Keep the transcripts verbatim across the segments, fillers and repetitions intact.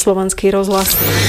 Slovenský rozhlas.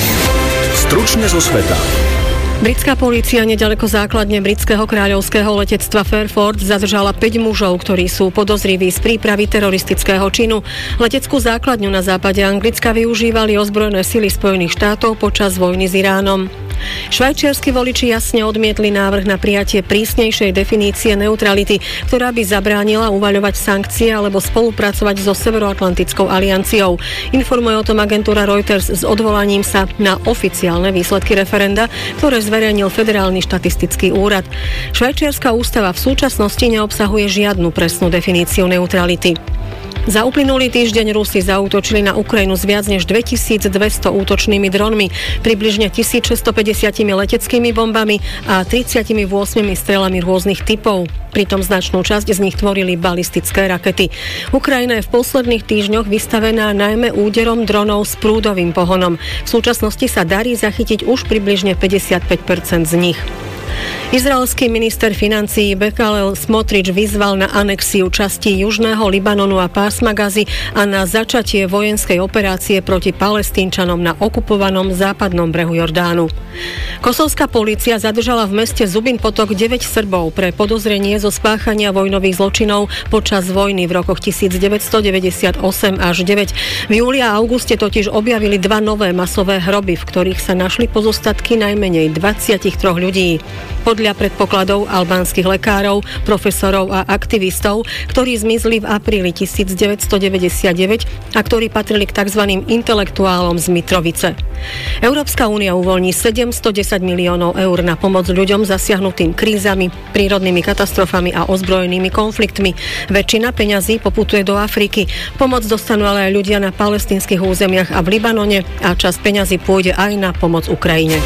Stručne zo sveta. Britská polícia neďaleko základne britského kráľovského letectva Fairford zadržala päť mužov, ktorí sú podozriví z prípravy teroristického činu. Leteckú základňu na západe Anglicka využívali ozbrojené sily Spojených štátov počas vojny s Iránom. Švajčiarski voliči jasne odmietli návrh na prijatie prísnejšej definície neutrality, ktorá by zabránila uvaľovať sankcie alebo spolupracovať so Severoatlantickou alianciou. Informuje o tom agentúra Reuters s odvolaním sa na oficiálne výsledky referenda, ktoré zverejnil Federálny štatistický úrad. Švajčiarska ústava v súčasnosti neobsahuje žiadnu presnú definíciu neutrality. Za uplynulý týždeň Rusi zaútočili na Ukrajinu s viac než dvetisícdvesto útočnými dronmi, približne tisícšesťstopäťdesiat leteckými bombami a tridsaťosem strelami rôznych typov. Pritom značnú časť z nich tvorili balistické rakety. Ukrajina je v posledných týždňoch vystavená najmä úderom dronov s prúdovým pohonom. V súčasnosti sa darí zachytiť už približne päťdesiatpäť percent z nich. Izraelský minister financií Bezalel Smotrič vyzval na anexiu častí južného Libanonu a pásma Gazy a na začatie vojenskej operácie proti Palestínčanom na okupovanom západnom brehu Jordánu. Kosovská polícia zadržala v meste Zubin Potok deväť Srbov pre podozrenie zo spáchania vojnových zločinov počas vojny v rokoch devätnásťstodeväťdesiatosem až deväť. V júli a auguste totiž objavili dva nové masové hroby, v ktorých sa našli pozostatky najmenej dvadsaťtri ľudí. Podľa predpokladov albánskych lekárov, profesorov a aktivistov, ktorí zmizli v apríli devätnásťstodeväťdesiatdeväť a ktorí patrili k tzv. Intelektuálom z Mitrovice. Európska únia uvoľní sedemstodesať miliónov eur na pomoc ľuďom zasiahnutým krízami, prírodnými katastrofami a ozbrojenými konfliktmi. Väčšina peňazí poputuje do Afriky. Pomoc dostanú ale aj ľudia na palestínskych územiach a v Libanone a časť peňazí pôjde aj na pomoc Ukrajine.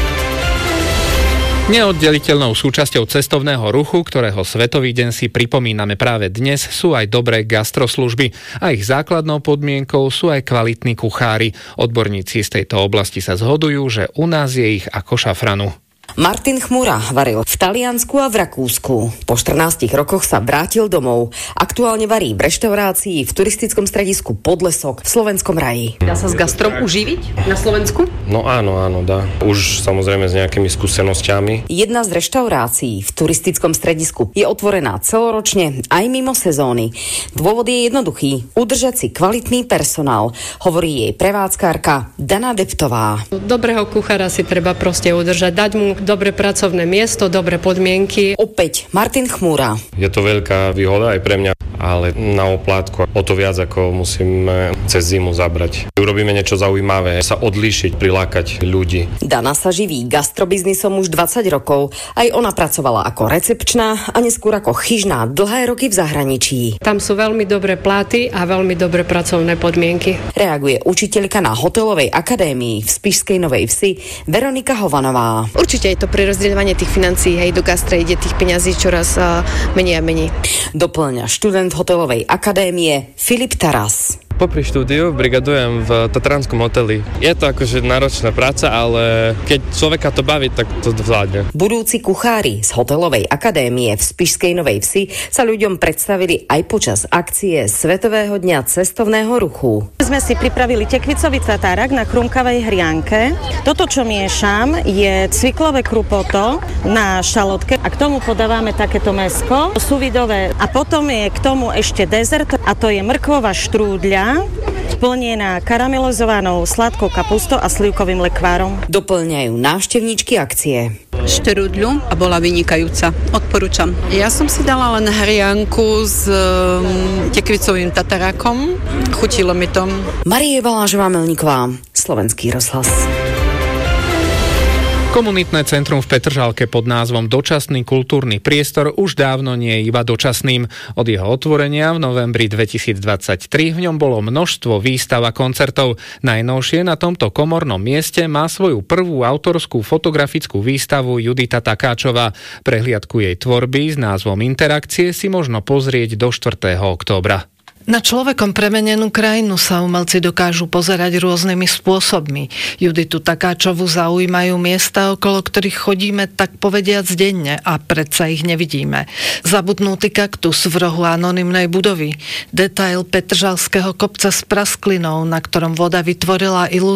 Neoddeliteľnou súčasťou cestovného ruchu, ktorého Svetový deň si pripomíname práve dnes, sú aj dobré gastroslužby a ich základnou podmienkou sú aj kvalitní kuchári. Odborníci z tejto oblasti sa zhodujú, že u nás je ich ako šafranu. Martin Chmura varil v Taliansku a v Rakúsku. Po štrnástich rokoch sa vrátil domov. Aktuálne varí v reštaurácii v turistickom stredisku Podlesok v Slovenskom Raji. Dá sa s gastrom uživiť na Slovensku? No áno, áno, dá. Už samozrejme s nejakými skúsenosťami. Jedna z reštaurácií v turistickom stredisku je otvorená celoročne aj mimo sezóny. Dôvod je jednoduchý. Udržať si kvalitný personál, hovorí jej prevádzkárka Dana Deptová. Dobrého kuchára si treba proste udržať, dať mu dobré pracovné miesto, dobré podmienky. Opäť Martin Chmúra. Je to veľká výhoda aj pre mňa, ale na oplátku o to viac, ako musíme cez zimu zabrať. Urobíme niečo zaujímavé, sa odlíšiť, prilákať ľudí. Dana sa živí gastrobiznisom už dvadsať rokov. Aj ona pracovala ako recepčná a neskôr ako chyžná dlhé roky v zahraničí. Tam sú veľmi dobré platy a veľmi dobré pracovné podmienky. Reaguje učiteľka na hotelovej akadémii v Spišskej Novej Vsi Veronika Hovanová. Určite je to prerozdeľovanie tých financií, hej, do gastra ide tých peňazí čoraz uh, menej a menej. Doplňa študent hotelovej akadémie Filip Taras. Popri štúdiu brigadujem v Tatranskom hoteli. Je to akože náročná práca, ale keď človeka to baví, tak to zvládne. Budúci kuchári z hotelovej akadémie v Spišskej Novej Vsi sa ľuďom predstavili aj počas akcie Svetového dňa cestovného ruchu. Sme si pripravili tekvicový tatárak na chrumkavej hrianke. Toto, čo miešam, je cviklové krupoto na šalotke a k tomu podávame takéto mäsko, suvidové a potom je k tomu ešte dezert a to je mrkvová štrúdľa plnená karamelizovanou sladkou kapustou a slivkovým lekvárom. Doplňajú návštevníčky akcie. Štrúdľu a bola vynikajúca. Odporúčam. Ja som si dala len hrianku s um, tekvicovým tatarákom. Chutilo mi to. Marie Balážová-Melníková, Slovenský rozhlas. Komunitné centrum v Petržalke pod názvom Dočasný kultúrny priestor už dávno nie je iba dočasným. Od jeho otvorenia v novembri dvetisícdvadsaťtri v ňom bolo množstvo výstav a koncertov. Najnovšie na tomto komornom mieste má svoju prvú autorskú fotografickú výstavu Judita Takáčová. Prehliadku jej tvorby s názvom Interakcie si možno pozrieť do štvrtého októbra. Na človekom premenenú krajinu sa umelci dokážu pozerať rôznymi spôsobmi. Juditu Takáčovu zaujímajú miesta, okolo ktorých chodíme tak povediac denne a predsa ich nevidíme. Zabudnutý kaktus v rohu anonymnej budovy, detail petržalského kopca s prasklinou, na ktorom voda vytvorila ilúziu